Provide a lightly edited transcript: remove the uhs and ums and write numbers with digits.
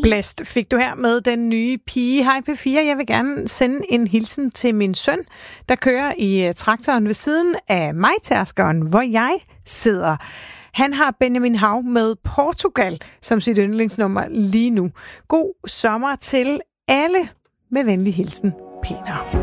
Blæst fik du her med den nye pige. Hej P4, jeg vil gerne sende en hilsen til min søn, der kører i traktoren ved siden af mig-tærskeren, hvor jeg sidder. Han har Benjamin Hav med Portugal som sit yndlingsnummer lige nu. God sommer til alle. Med venlig hilsen, Peter.